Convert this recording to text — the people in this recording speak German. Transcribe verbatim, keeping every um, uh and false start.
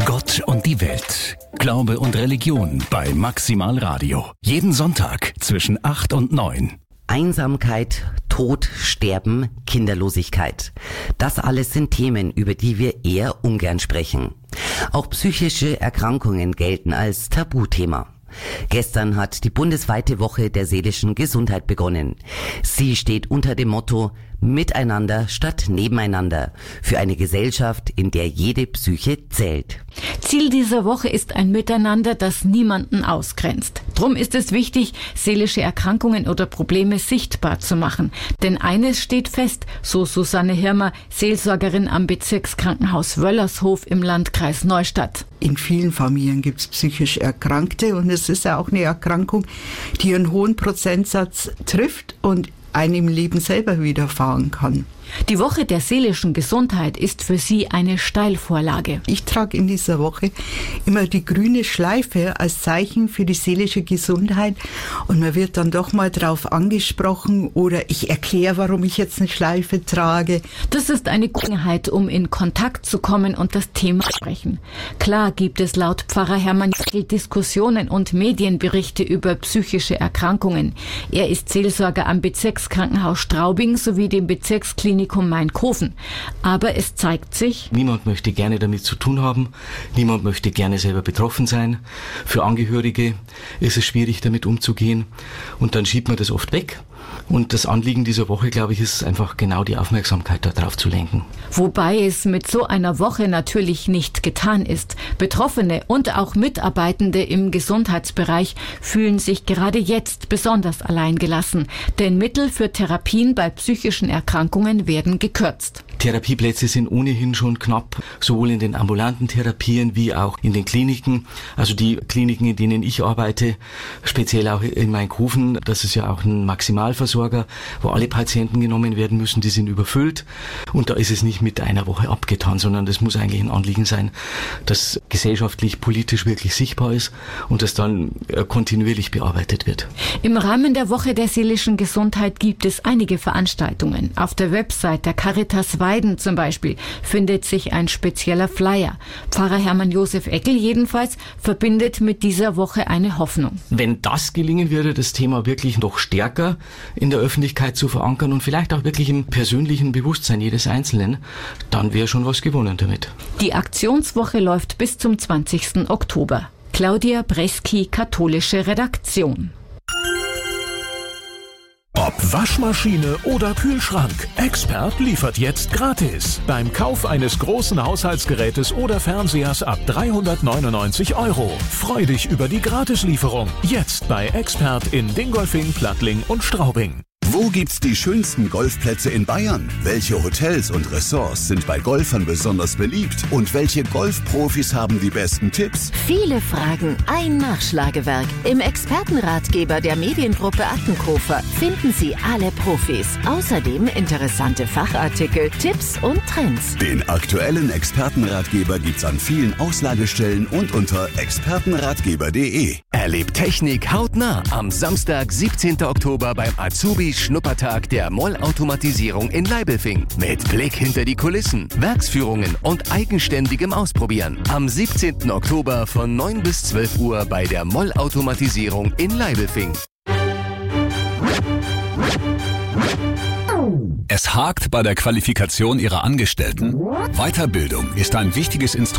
Gott und die Welt. Glaube und Religion bei Maximal Radio. Jeden Sonntag zwischen acht und neun. Einsamkeit, Tod, Sterben, Kinderlosigkeit. Das alles sind Themen, über die wir eher ungern sprechen. Auch psychische Erkrankungen gelten als Tabuthema. Gestern hat die bundesweite Woche der seelischen Gesundheit begonnen. Sie steht unter dem Motto Miteinander statt Nebeneinander für eine Gesellschaft, in der jede Psyche zählt. Ziel dieser Woche ist ein Miteinander, das niemanden ausgrenzt. Drum ist es wichtig, seelische Erkrankungen oder Probleme sichtbar zu machen. Denn eines steht fest, so Susanne Hirmer, Seelsorgerin am Bezirkskrankenhaus Wöllershof im Landkreis Neustadt. In vielen Familien gibt es psychisch Erkrankte und es ist ja auch eine Erkrankung, die einen hohen Prozentsatz trifft und einem im Leben selber widerfahren kann. Die Woche der seelischen Gesundheit ist für Sie eine Steilvorlage. Ich trage in dieser Woche immer die grüne Schleife als Zeichen für die seelische Gesundheit und man wird dann doch mal drauf angesprochen oder ich erkläre, warum ich jetzt eine Schleife trage. Das ist eine Gelegenheit, um in Kontakt zu kommen und das Thema zu sprechen. Klar gibt es laut Pfarrer Hermann Jeckel Diskussionen und Medienberichte über psychische Erkrankungen. Er ist Seelsorger am Bezirkskrankenhaus Straubing sowie dem Bezirksklinikum Main-Kofen. Aber es zeigt sich, niemand möchte gerne damit zu tun haben, niemand möchte gerne selber betroffen sein. Für Angehörige ist es schwierig, damit umzugehen und dann schiebt man das oft weg. Und das Anliegen dieser Woche, glaube ich, ist einfach genau die Aufmerksamkeit darauf zu lenken. Wobei es mit so einer Woche natürlich nicht getan ist. Betroffene und auch Mitarbeitende im Gesundheitsbereich fühlen sich gerade jetzt besonders alleingelassen. Denn Mittel für Therapien bei psychischen Erkrankungen werden gekürzt. Therapieplätze sind ohnehin schon knapp, sowohl in den ambulanten Therapien wie auch in den Kliniken. Also die Kliniken, in denen ich arbeite, speziell auch in Main-Kofen, das ist ja auch ein Maximalversorger, wo alle Patienten genommen werden müssen, die sind überfüllt. Und da ist es nicht mit einer Woche abgetan, sondern das muss eigentlich ein Anliegen sein, das gesellschaftlich, politisch wirklich sichtbar ist und das dann kontinuierlich bearbeitet wird. Im Rahmen der Woche der seelischen Gesundheit gibt es einige Veranstaltungen. Auf der Website der Caritas Weiden zum Beispiel findet sich ein spezieller Flyer. Pfarrer Hermann Josef Eckel jedenfalls verbindet mit dieser Woche eine Hoffnung. Wenn das gelingen würde, das Thema wirklich noch stärker in der Öffentlichkeit zu verankern und vielleicht auch wirklich im persönlichen Bewusstsein jedes Einzelnen, dann wäre schon was gewonnen damit. Die Aktionswoche läuft bis zum zwanzigsten Oktober. Claudia Breski, katholische Redaktion. Ob Waschmaschine oder Kühlschrank, Expert liefert jetzt gratis. Beim Kauf eines großen Haushaltsgerätes oder Fernsehers ab dreihundertneunundneunzig Euro. Freu dich über die Gratislieferung. Jetzt bei Expert in Dingolfing, Plattling und Straubing. Wo gibt's die schönsten Golfplätze in Bayern? Welche Hotels und Ressorts sind bei Golfern besonders beliebt? Und welche Golfprofis haben die besten Tipps? Viele Fragen, ein Nachschlagewerk. Im Expertenratgeber der Mediengruppe Attenkofer finden Sie alle Profis. Außerdem interessante Fachartikel, Tipps und Trends. Den aktuellen Expertenratgeber gibt's an vielen Auslagestellen und unter expertenratgeber punkt de. Erlebt Technik hautnah am Samstag, siebzehnten Oktober beim Azubi Schnuppertag der Mollautomatisierung in Leibelfing. Mit Blick hinter die Kulissen, Werksführungen und eigenständigem Ausprobieren. Am siebzehnten Oktober von neun bis zwölf Uhr bei der Mollautomatisierung in Leibelfing. Es hakt bei der Qualifikation Ihrer Angestellten. Weiterbildung ist ein wichtiges Instrument